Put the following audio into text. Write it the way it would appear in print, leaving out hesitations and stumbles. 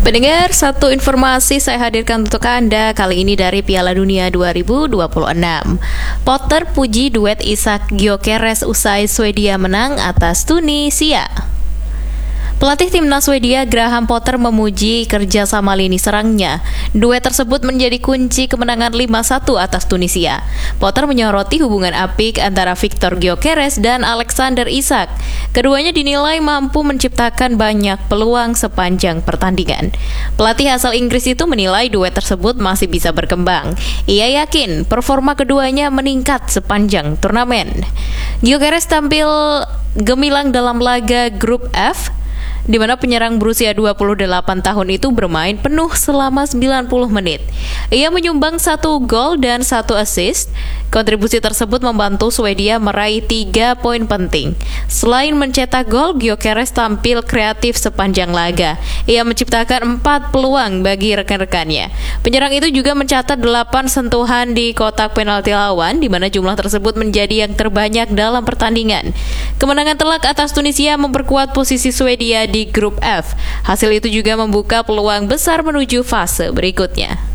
Pendengar, satu informasi saya hadirkan untuk Anda kali ini dari Piala Dunia 2026. Potter puji duet Isak Gyökeres usai Swedia menang atas Tunisia. Pelatih timnas Swedia Graham Potter memuji kerjasama lini serangnya. Duet tersebut menjadi kunci kemenangan 5-1 atas Tunisia. Potter menyoroti hubungan apik antara Viktor Gyökeres dan Alexander Isak. Keduanya dinilai mampu menciptakan banyak peluang sepanjang pertandingan. Pelatih asal Inggris itu menilai duet tersebut masih bisa berkembang. Ia yakin performa keduanya meningkat sepanjang turnamen. Gyökeres tampil gemilang dalam laga grup F, di mana penyerang berusia 28 tahun itu bermain penuh selama 90 menit. Ia menyumbang 1 gol dan 1 assist. Kontribusi tersebut membantu Swedia meraih 3 poin penting. Selain mencetak gol, Gyökeres tampil kreatif sepanjang laga. Ia menciptakan 4 peluang bagi rekan-rekannya. Penyerang itu juga mencatat 8 sentuhan di kotak penalti lawan, di mana jumlah tersebut menjadi yang terbanyak dalam pertandingan. Kemenangan telak atas Tunisia memperkuat posisi Swedia di grup F. Hasil itu juga membuka peluang besar menuju fase berikutnya.